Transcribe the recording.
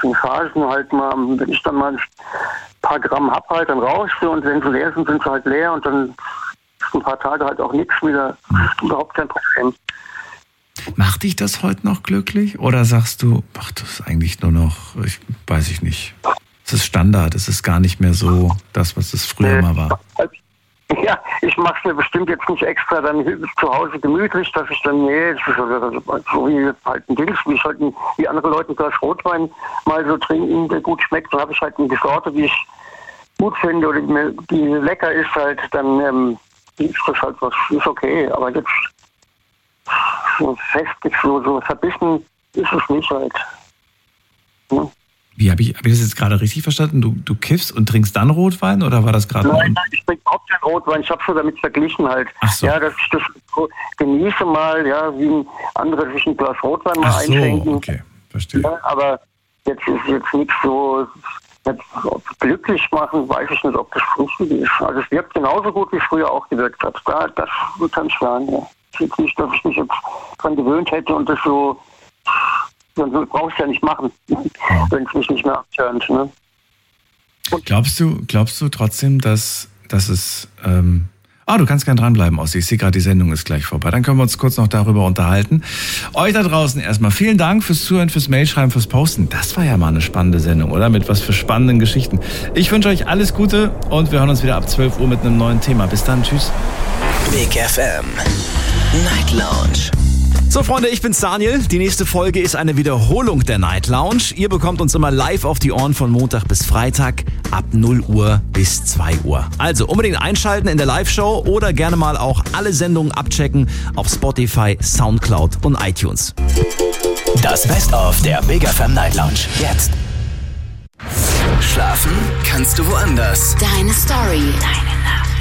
in Phasen halt mal, wenn ich dann mal ein paar Gramm hab halt, dann rauche und wenn sie leer sind sie halt leer und dann ist ein paar Tage halt auch nichts wieder. Überhaupt kein Problem. Macht dich das heute noch glücklich? Oder sagst du, ach, das ist eigentlich nur noch, weiß ich nicht. Es ist Standard, es ist gar nicht mehr so das, was es früher mal war. Ja, ich mache es mir bestimmt jetzt nicht extra dann zu Hause gemütlich, dass ich dann, so wie halt ein Dings, wie ich halt wie andere Leute ein Glas Rotwein mal so trinken, der gut schmeckt, dann habe ich halt eine Sorte, die ich gut finde oder die lecker ist halt, dann ist das halt was, ist okay, aber jetzt so festig, so verbissen ist es nicht halt. Ja. Wie habe ich das jetzt gerade richtig verstanden? Du kiffst und trinkst dann Rotwein oder war das gerade? Nein, ich trinke überhaupt keinen Rotwein. Ich habe so damit verglichen halt. Ach so. Ja, dass ich das so genieße mal, ja, wie andere sich ein Glas Rotwein mal einschenken. Okay, verstehe. Ja, aber jetzt ist jetzt nichts so glücklich machen, weiß ich nicht, ob das richtig ist. Also es wirkt genauso gut, wie es früher auch gewirkt hat. Das kann ich sagen, ja. Es ist nicht, dass ich mich jetzt dran gewöhnt hätte und das so. Dann brauchst du ja nicht machen, wenn es mich nicht mehr abturnt. Ne? Glaubst du trotzdem, dass es... du kannst gern dranbleiben, Ossi. Ich sehe gerade, die Sendung ist gleich vorbei. Dann können wir uns kurz noch darüber unterhalten. Euch da draußen erstmal vielen Dank fürs Zuhören, fürs Mailschreiben, fürs Posten. Das war ja mal eine spannende Sendung, oder? Mit was für spannenden Geschichten. Ich wünsche euch alles Gute und wir hören uns wieder ab 12 Uhr mit einem neuen Thema. Bis dann, tschüss. Big FM Night Lounge. So Freunde, ich bin's Daniel. Die nächste Folge ist eine Wiederholung der Night Lounge. Ihr bekommt uns immer live auf die Ohren von Montag bis Freitag ab 0 Uhr bis 2 Uhr. Also unbedingt einschalten in der Live-Show oder gerne mal auch alle Sendungen abchecken auf Spotify, Soundcloud und iTunes. Das Best-of der Big FM Night Lounge. Jetzt. Schlafen kannst du woanders. Deine Story.